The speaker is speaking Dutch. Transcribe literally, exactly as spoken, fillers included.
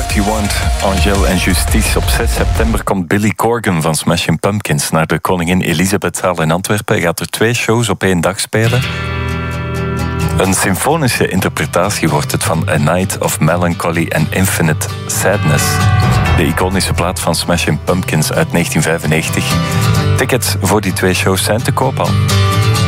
What You Want, Angèle en Justice. Op zes september komt Billy Corgan van Smashing Pumpkins naar de Koningin Elisabethzaal in Antwerpen. Hij gaat er twee shows op één dag spelen. Een symfonische interpretatie wordt het van A Night of Melancholy and Infinite Sadness. De iconische plaat van Smashing Pumpkins uit negentien vijfennegentig. Tickets voor die twee shows zijn te koop al.